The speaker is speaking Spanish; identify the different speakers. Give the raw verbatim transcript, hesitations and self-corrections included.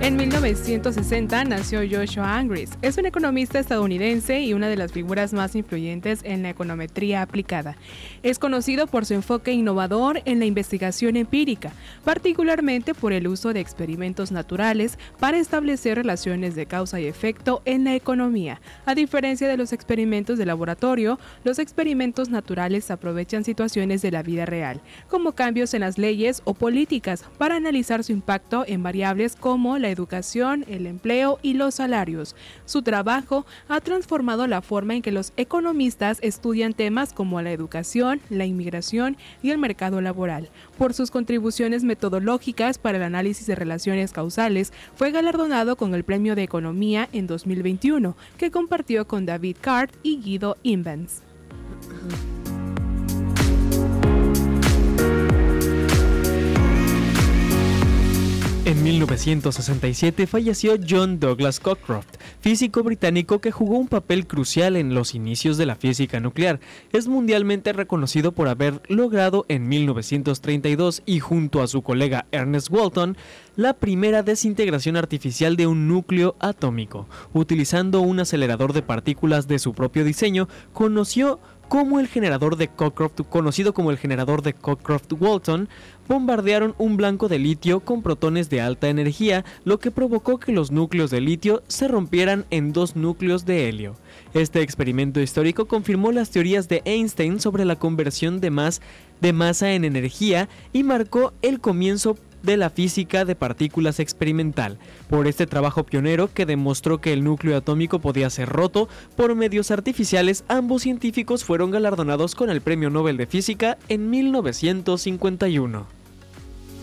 Speaker 1: En mil novecientos sesenta nació Joshua Angrist. Es un economista estadounidense y una de las figuras más influyentes en la econometría aplicada. Es conocido por su enfoque innovador en la investigación empírica, particularmente por el uso de experimentos naturales para establecer relaciones de causa y efecto en la economía. A diferencia de los experimentos de laboratorio, los experimentos naturales aprovechan situaciones de la vida real, como cambios en las leyes o políticas, para analizar su impacto en variables como la educación, el empleo y los salarios. Su trabajo ha transformado la forma en que los economistas estudian temas como la educación, la inmigración y el mercado laboral. Por sus contribuciones metodológicas para el análisis de relaciones causales, fue galardonado con el Premio de Economía en dos mil veintiuno, que compartió con David Card y Guido Imbens.
Speaker 2: En mil novecientos sesenta y siete falleció John Douglas Cockcroft, físico británico que jugó un papel crucial en los inicios de la física nuclear. Es mundialmente reconocido por haber logrado en mil novecientos treinta y dos y junto a su colega Ernest Walton la primera desintegración artificial de un núcleo atómico. Utilizando un acelerador de partículas de su propio diseño, conoció como el generador de Cockcroft, conocido como el generador de Cockcroft-Walton, bombardearon un blanco de litio con protones de alta energía, lo que provocó que los núcleos de litio se rompieran en dos núcleos de helio. Este experimento histórico confirmó las teorías de Einstein sobre la conversión de, mas- de masa en energía y marcó el comienzo de la física de partículas experimental. Por este trabajo pionero que demostró que el núcleo atómico podía ser roto por medios artificiales, ambos científicos fueron galardonados con el Premio Nobel de Física en mil novecientos cincuenta y uno.